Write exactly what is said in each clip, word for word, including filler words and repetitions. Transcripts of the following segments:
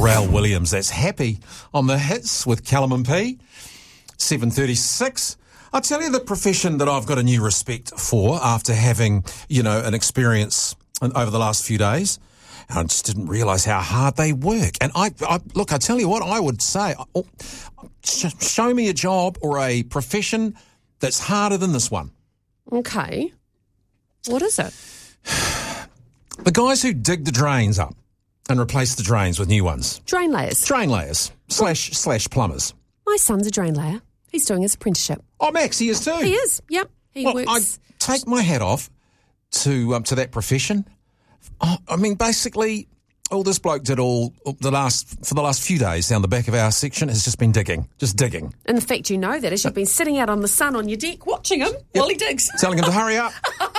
Pharrell Williams. That's Happy on the hits with Callum and P. seven thirty-six. I tell you the profession that I've got a new respect for after having, you know, an experience over the last few days. I just didn't realise how hard they work. And I, I look, I tell you what, I would say, oh, show me a job or a profession that's harder than this one. Okay. What is it? The guys who dig the drains up and replace the drains with new ones. Drain layers. Drain layers slash slash plumbers. My son's a drain layer. He's doing his apprenticeship. Oh, Max, he is too. He is, yep. He well, works. I take my hat off to um, to that profession. Oh, I mean, basically, all this bloke did all the last for the last few days down the back of our section has just been digging, just digging. And the fact you know that is you've been sitting out on the sun on your deck watching him yep. while he digs. Telling him to hurry up.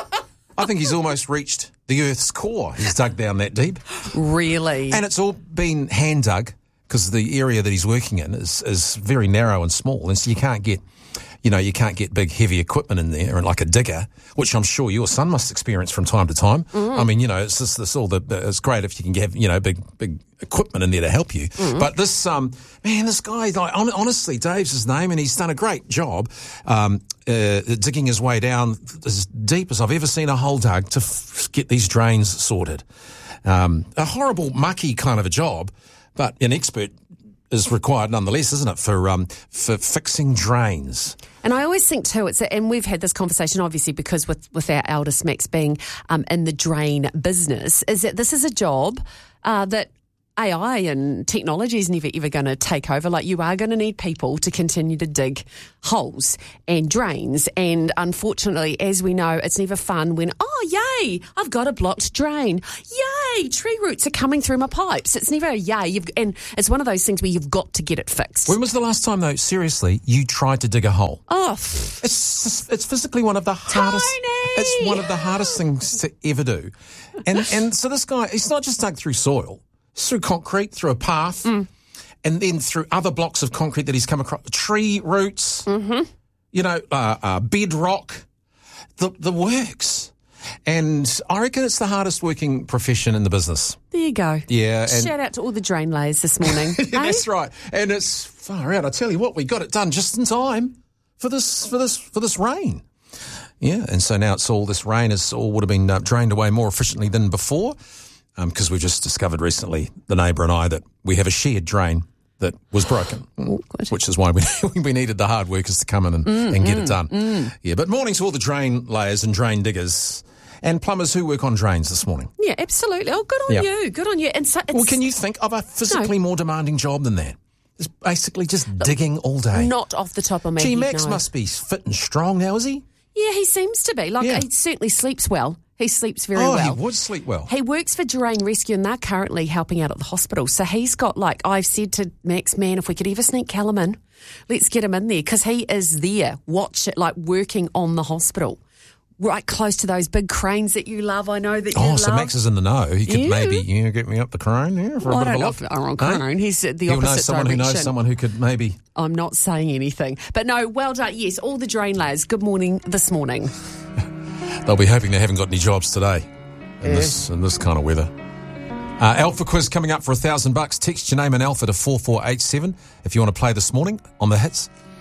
I think he's almost reached the Earth's core. He's dug down that deep. Really? And it's all been hand dug because the area that he's working in is, is very narrow and small, and so you can't get, you know, you can't get big heavy equipment in there, and like a digger, which I'm sure your son must experience from time to time. Mm. I mean, you know, it's just this all the. It's great if you can have, you know, big big equipment in there to help you. Mm. But this um man, this guy, like, honestly, Dave's his name, and he's done a great job um, uh, digging his way down as deep as I've ever seen a hole dug to f- get these drains sorted. Um, a horrible, mucky kind of a job, but an expert is required nonetheless, isn't it, for um for fixing drains? And I always think too, it's a, and we've had this conversation obviously because with, with our eldest Max being um, in the drain business, is that this is a job uh, that A I and technology is never ever going to take over. Like, you are going to need people to continue to dig holes and drains. And unfortunately, as we know, it's never fun when, oh, yay, I've got a blocked drain. Yay, tree roots are coming through my pipes. It's never a yay. You've, and it's one of those things where you've got to get it fixed. When was the last time, though, seriously, you tried to dig a hole? Oh, it's just, it's physically one of the hardest. Tony! It's one of the hardest things to ever do. And and so this guy, he's not just dug through soil. Through concrete, through a path, mm. and then through other blocks of concrete that he's come across, tree roots, mm-hmm. you know, uh, uh, bedrock, the the works. And I reckon it's the hardest working profession in the business. There you go. Yeah. And shout out to all the drain layers this morning. That's right. And it's far out. I tell you what, we got it done just in time for this for this for this rain. Yeah. And so now it's all this rain is all would have been uh, drained away more efficiently than before. Because um, we just discovered recently, the neighbour and I, that we have a shared drain that was broken, oh, which is why we we needed the hard workers to come in and, mm, and get mm, it done. Mm. Yeah, but morning to all the drain layers and drain diggers and plumbers who work on drains this morning. Yeah, absolutely. Oh, good on yep. you. Good on you. And so it's, well, can you think of a physically no. more demanding job than that? It's basically just Look, digging all day. Not off the top of my head. Gee, Max no. must be fit and strong now, is he? Yeah, he seems to be. Like, yeah. he certainly sleeps well. He sleeps very oh, well. Oh, he would sleep well. He works for Drain Rescue and they're currently helping out at the hospital. So he's got, like, I've said to Max, man, if we could ever sneak Callum in, let's get him in there because he is there, watch it, like, working on the hospital. Right close to those big cranes that you love. I know that you oh, love. Oh, so Max is in the know. He could yeah. maybe you know, get me up the crane here for well, a bit I don't of a know look. if I'm on crane. Hey? He's the He'll opposite know someone direction. who knows someone who could maybe. I'm not saying anything. But no, well done. Yes, all the drain layers. Good morning this morning. They'll be hoping they haven't got any jobs today in, yeah. this, in this kind of weather. Uh, Alpha quiz coming up for a thousand bucks. Text your name and Alpha to four four eight seven if you want to play this morning on the hits.